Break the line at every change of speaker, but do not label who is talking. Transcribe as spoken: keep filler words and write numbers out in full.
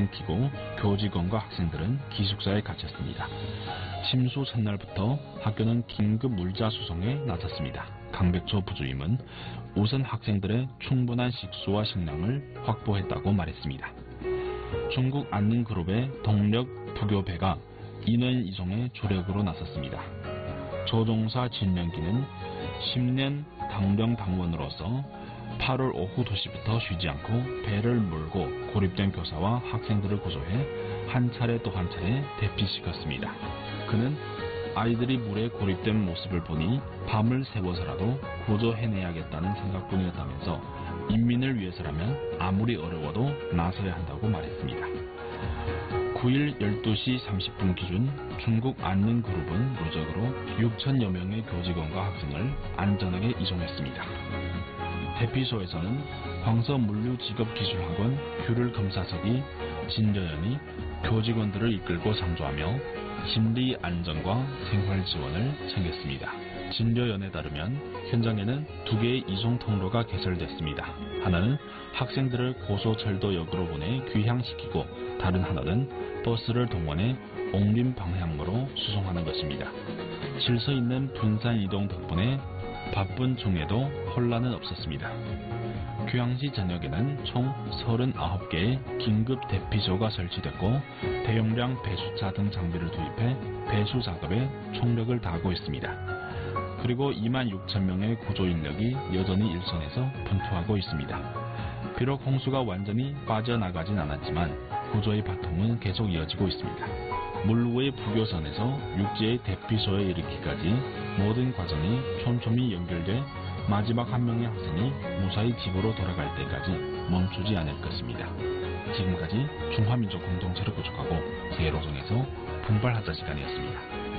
끊기고 교직원과 학생들은 기숙사에 갇혔습니다. 침수 첫날부터 학교는 긴급 물자 수송에 나섰습니다. 강백초 부주임은 우선 학생들의 충분한 식수와 식량을 확보했다고 말했습니다. 중국 안능그룹의 동력 부교배가 인원 이송에 조력으로 나섰습니다. 조종사 진명기는 십 년 당병 당원으로서 팔월 오후 두 시부터 쉬지 않고 배를 몰고 고립된 교사와 학생들을 구조해 한 차례 또 한 차례 대피시켰습니다. 그는 아이들이 물에 고립된 모습을 보니 밤을 새워서라도 구조해내야겠다는 생각뿐이었다면서 인민을 위해서라면 아무리 어려워도 나서야 한다고 말했습니다. 구일 열두 시 삼십 분 기준 중국 안능그룹은 누적으로 육천여 명의 교직원과 학생을 안전하게 이송했습니다. 대피소에서는 광서물류직업기술학원 귤을 검사석이 진저연이 교직원들을 이끌고 상주하며 심리 안정과 생활 지원을 챙겼습니다. 진저연에 따르면 현장에는 두 개의 이송 통로가 개설됐습니다. 하나는 학생들을 고소철도역으로 보내 귀향시키고 다른 하나는 버스를 동원해 옹림 방향으로 수송하는 것입니다. 질서 있는 분산 이동 덕분에 바쁜 중에도 혼란은 없었습니다. 귀향시 전역에는 총 서른아홉 개의 긴급 대피소가 설치됐고 대용량 배수차 등 장비를 도입해 배수 작업에 총력을 다하고 있습니다. 그리고 이만 육천 명의 구조인력이 여전히 일선에서 분투하고 있습니다. 비록 홍수가 완전히 빠져나가진 않았지만 구조의 바통은 계속 이어지고 있습니다. 물로의 부교선에서 육지의 대피소에 이르기까지 모든 과정이 촘촘히 연결돼 마지막 한 명의 학생이 무사히 집으로 돌아갈 때까지 멈추지 않을 것입니다. 지금까지 중화민족 공동체를 구축하고 세계로송에서 분발하자 시간이었습니다.